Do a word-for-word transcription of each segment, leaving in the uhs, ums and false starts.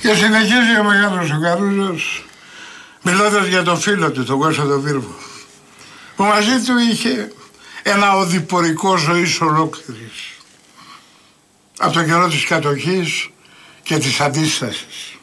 Και συνεχίζει ο μεγάλος ο Καρούζος, μιλώντας για τον φίλο του, τον Κώστα τον Βίρβο, που μαζί του είχε ένα οδηπορικό ζωής ολόκληρης, από τον καιρό της κατοχής και της αντίστασης.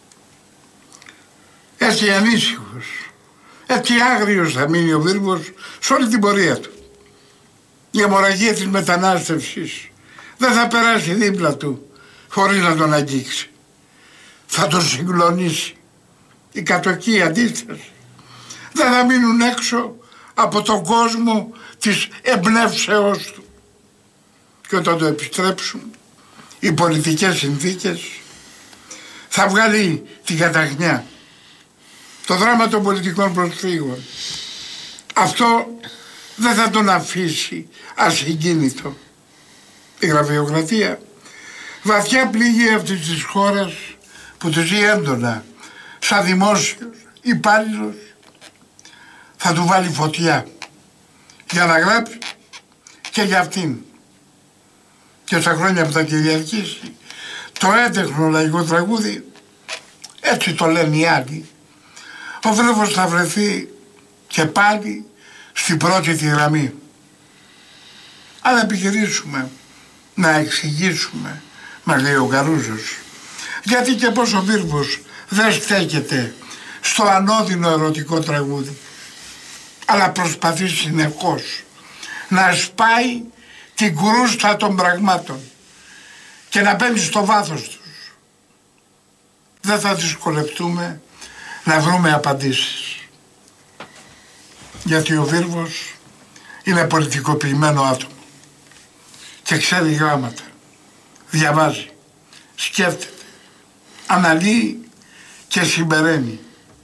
Έτσι ανήσυχος, έτσι άγριος θα μείνει ο Βίρβος σε όλη την πορεία του. Η αιμορραγία της μετανάστευσης δεν θα περάσει δίπλα του χωρίς να τον αγγίξει. Θα τον συγκλονίσει. Η κατοχή, η αντίσταση δεν θα μείνουν έξω από τον κόσμο της εμπνεύσεώς του. Και όταν το επιστρέψουν οι πολιτικές συνθήκες, θα βγάλει την καταχνιά, το δράμα των πολιτικών προσφύγων. Αυτό δεν θα τον αφήσει ασυγκίνητο. Η γραφειοκρατία βαθιά πληγή αυτής της χώρας που του ζει έντονα σαν δημόσιος υπάλληλος, θα του βάλει φωτιά για να γράψει και για αυτήν. Και στα χρόνια που θα κυριαρχήσει το έντεχνο λαϊκό τραγούδι, έτσι το λένε οι άλλοι, ο Βίρβος θα βρεθεί και πάλι στην πρώτη τη γραμμή. Αν επιχειρήσουμε να εξηγήσουμε, μας λέει ο Καρούζος, γιατί και πως ο Βίρβος δεν στέκεται στο ανώδυνο ερωτικό τραγούδι, αλλά προσπαθεί συνεχώς να σπάει την κρούστα των πραγμάτων και να μπαίνει στο βάθος τους. Δεν θα δυσκολευτούμε να βρούμε απαντήσεις. Γιατί ο Βίρβος είναι πολιτικοποιημένο άτομο και ξέρει γράμματα, διαβάζει, σκέφτεται, αναλύει και συμπεραίνει.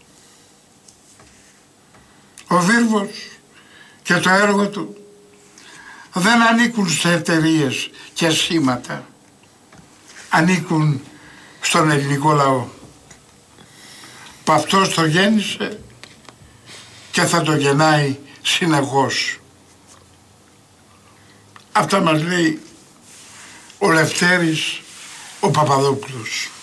Ο Βίρβος και το έργο του δεν ανήκουν σε εταιρείες και σήματα, ανήκουν στον ελληνικό λαό, που αυτός το γέννησε και θα το γεννάει συνεχώς. Αυτά μας λέει ο Λευτέρης ο Παπαδόπουλος.